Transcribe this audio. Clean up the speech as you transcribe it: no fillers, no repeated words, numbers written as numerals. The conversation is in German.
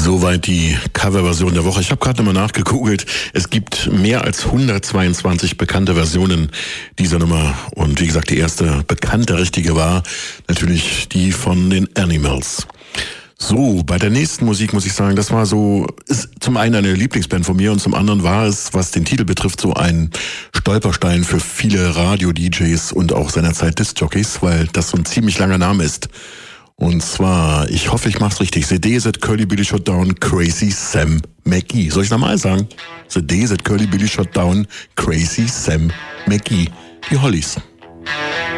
Soweit die Coverversion der Woche. Ich habe gerade nochmal nachgegoogelt. Es gibt mehr als 122 bekannte Versionen dieser Nummer. Und wie gesagt, die erste bekannte richtige war natürlich die von den Animals. So, bei der nächsten Musik muss ich sagen, das war so, ist zum einen eine Lieblingsband von mir und zum anderen war es, was den Titel betrifft, so ein Stolperstein für viele Radio-DJs und auch seinerzeit Disc-Jockeys, weil das so ein ziemlich langer Name ist. Und zwar, ich hoffe, ich mach's richtig. The Days at Curly Billy Shot Down, Crazy Sam McGee. Soll ich nochmal sagen? The Days at Curly Billy Shot Down, Crazy Sam McGee. Die Hollies.